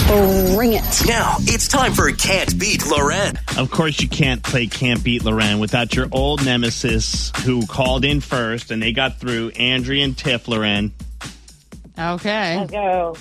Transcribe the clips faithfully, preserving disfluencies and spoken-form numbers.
Bring it. Now, it's time for Can't Beat Loren. Of course, you can't play Can't Beat Loren without your old nemesis who called in first, and they got through, Andrea and Tiff, Loren. Okay. Let's go.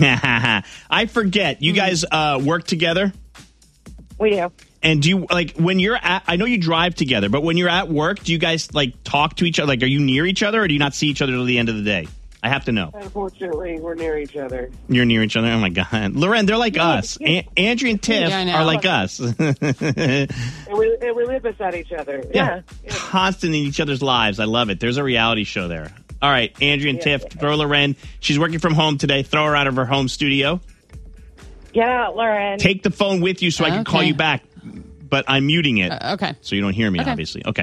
I forget. You guys uh, work together? We do. And do you, like, when you're at, I know you drive together, but when you're at work, do you guys, like, talk to each other? Like, are you near each other, or do you not see each other till the end of the day? I have to know. Unfortunately, we're near each other. You're near each other? Oh, my God. Loren, they're like us. A- Andrea and Tiff Yeah, I know. are like us. And we, and we live beside each other. Yeah. Yeah. Constant in each other's lives. I love it. There's a reality show there. All right, Andrea and Yeah. Tiff, throw Loren. She's working from home today. Throw her out of her home studio. Get out, Lauren. Take the phone with you so I can call Okay. you back, but I'm muting it. Uh, okay. So you don't hear me, Okay. obviously. Okay.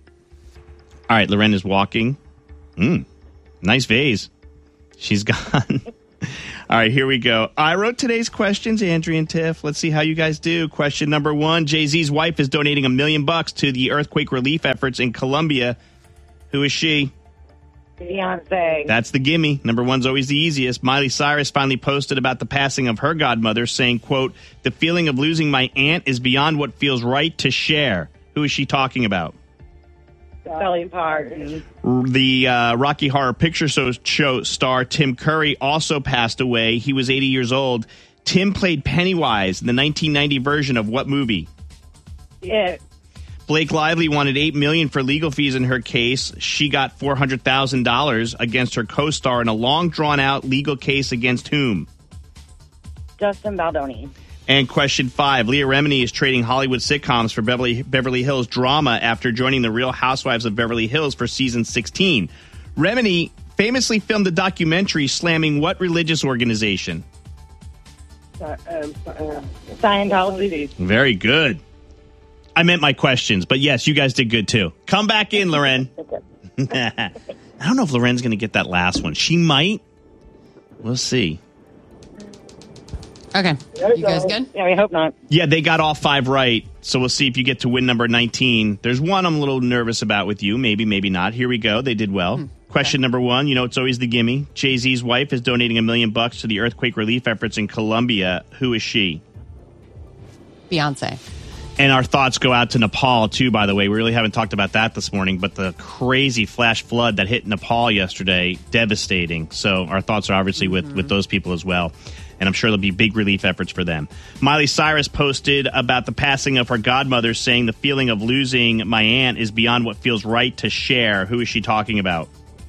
All right, Loren is walking. Mm, nice vase. She's gone. All right, here we go. I wrote today's questions, Andrea and Tiff. Let's see how you guys do. Question number one. Jay-Z's wife is donating a million bucks to the earthquake relief efforts in Colombia. Who is she? Beyonce. That's the gimme. Number one's always the easiest. Miley Cyrus finally posted about the passing of her godmother, saying, quote, "The feeling of losing my aunt is beyond what feels right to share." Who is she talking about? Dolly Parton. The uh, Rocky Horror Picture Show, show star Tim Curry also passed away. He was eighty years old. Tim played Pennywise in the nineteen ninety version of what movie? It. Blake Lively wanted eight million dollars for legal fees in her case. She got four hundred thousand dollars against her co-star in a long, drawn-out legal case against whom? Justin Baldoni. And question five, Leah Remini is trading Hollywood sitcoms for Beverly, Beverly Hills drama after joining the Real Housewives of Beverly Hills for season sixteen. Remini famously filmed a documentary slamming what religious organization? Uh, um, uh, Scientology. Very good. I meant my questions, but yes, you guys did good too. Come back in, Loren. I don't know if Loren's going to get that last one. She might. We'll see. Okay. You guys good? Yeah, we hope not. Yeah, they got all five right, so we'll see if you get to win number nineteen. There's one I'm a little nervous about with you. Maybe, maybe not. Here we go. They did well. Hmm. Question number one, you know, it's always the gimme. Jay-Z's wife is donating a million bucks to the earthquake relief efforts in Colombia. Who is she? Beyonce. And our thoughts go out to Nepal, too, by the way. We really haven't talked about that this morning, but the crazy flash flood that hit Nepal yesterday, devastating. So our thoughts are obviously with, mm-hmm. with those people as well. And I'm sure there'll be big relief efforts for them. Miley Cyrus posted about the passing of her godmother, saying the feeling of losing my aunt is beyond what feels right to share. Who is she talking about?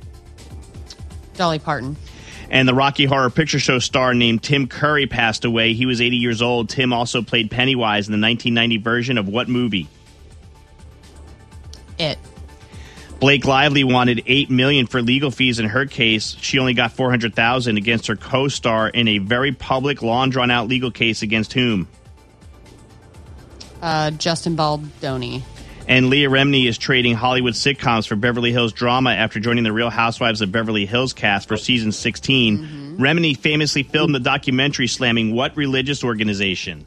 Dolly Parton. And the Rocky Horror Picture Show star named Tim Curry passed away. He was eighty years old. Tim also played Pennywise in the nineteen ninety version of what movie? It. Blake Lively wanted eight million dollars for legal fees in her case. She only got four hundred thousand dollars against her co-star in a very public, long, drawn-out legal case against whom? Uh, Justin Baldoni. And Leah Remini is trading Hollywood sitcoms for Beverly Hills drama after joining the Real Housewives of Beverly Hills cast for season sixteen. Mm-hmm. Remini famously filmed the documentary slamming what religious organization?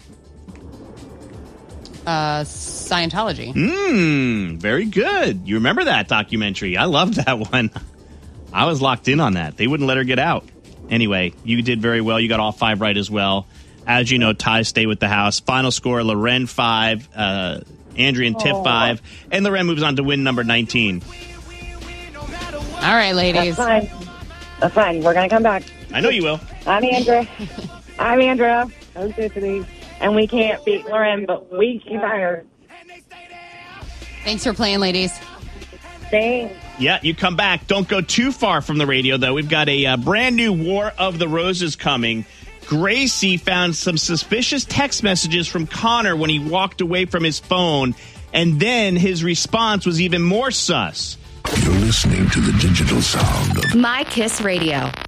Uh, Scientology. Mmm, very good. You remember that documentary. I loved that one. I was locked in on that. They wouldn't let her get out. Anyway, you did very well. You got all five right as well. As you know, ties stay with the house. Final score, Loren five, uh, Andrea and Tiff oh. five, and Loren moves on to win number nineteen. All right, ladies. That's fine. That's fine. We're going to come back. I know you will. I'm Andrea. I'm Andrea. I'm Tiffany. And we can't beat Lauren, but we can buy her. Thanks for playing, ladies. Thanks. Yeah, you come back. Don't go too far from the radio, though. We've got a uh, brand new War of the Roses coming. Gracie found some suspicious text messages from Connor when he walked away from his phone, and then his response was even more sus. You're listening to the digital sound of My Kiss Radio.